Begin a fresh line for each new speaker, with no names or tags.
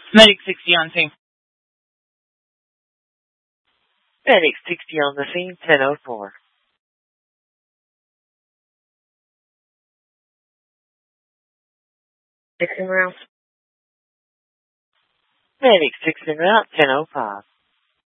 Medic 60 on scene.
Medic 60 on the scene, 10:04. Six en route. Medic 6 en route, 10:05.